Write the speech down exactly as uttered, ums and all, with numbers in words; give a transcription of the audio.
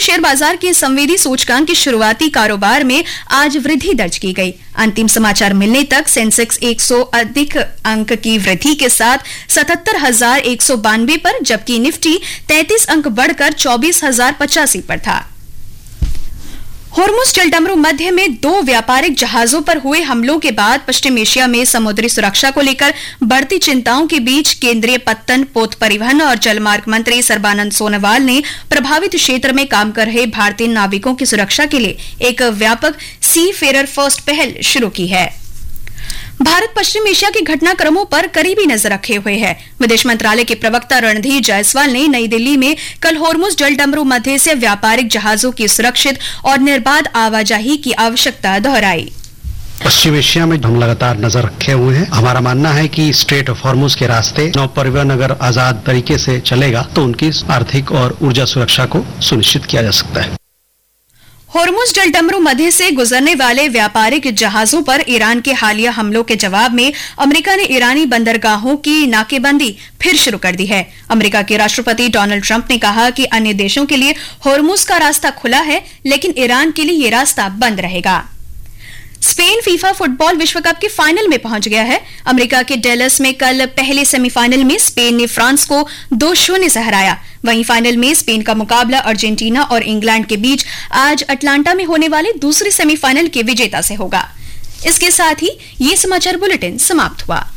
Share बाजार के संवेदी सूचकांक की शुरुआती कारोबार में आज वृद्धि दर्ज की गई। अंतिम समाचार मिलने तक सेंसेक्स एक सौ अधिक अंक की वृद्धि के साथ सतहत्तर हजार एक सौ बानवे पर, जबकि निफ्टी तैंतीस अंक बढ़कर चौबीस हजार पचासी पर था। होर्मुज जलडमरू मध्य में दो व्यापारिक जहाजों पर हुए हमलों के बाद पश्चिम एशिया में समुद्री सुरक्षा को लेकर बढ़ती चिंताओं के बीच केंद्रीय पत्तन, पोत परिवहन और जलमार्ग मंत्री सर्बानंद सोनोवाल ने प्रभावित क्षेत्र में काम कर रहे भारतीय नाविकों की सुरक्षा के लिए एक व्यापक सी फेरर फर्स्ट पहल शुरू की है। भारत पश्चिम एशिया के घटनाक्रमों पर करीबी नजर रखे हुए है। विदेश मंत्रालय के प्रवक्ता रणधीर जायसवाल ने नई दिल्ली में कल होर्मुज जलडमरू मध्य से व्यापारिक जहाजों की सुरक्षित और निर्बाध आवाजाही की आवश्यकता दोहराई। पश्चिम एशिया में हम लगातार नजर रखे हुए हैं। हमारा मानना है कि स्ट्रेट ऑफ हॉर्मुज के रास्ते नौ परिवहन अगर आजाद तरीके से चलेगा तो उनकी आर्थिक और ऊर्जा सुरक्षा को सुनिश्चित किया जा सकता है। होर्मुज जलडमरू मध्य से गुजरने वाले व्यापारिक जहाजों पर ईरान के हालिया हमलों के जवाब में अमेरिका ने ईरानी बंदरगाहों की नाकेबंदी फिर शुरू कर दी है। अमेरिका के राष्ट्रपति डोनाल्ड ट्रंप ने कहा कि अन्य देशों के लिए होर्मुज का रास्ता खुला है, लेकिन ईरान के लिए यह रास्ता बंद रहेगा। स्पेन फीफा फुटबॉल विश्व कप के फाइनल में पहुंच गया है। अमेरिका के डेलस में कल पहले सेमीफाइनल में स्पेन ने फ्रांस को दो शून्य से हराया। वहीं फाइनल में स्पेन का मुकाबला अर्जेंटीना और इंग्लैंड के बीच आज अटलांटा में होने वाले दूसरे सेमीफाइनल के विजेता से होगा। इसके साथ ही ये समाचार बुलेटिन समाप्त हुआ।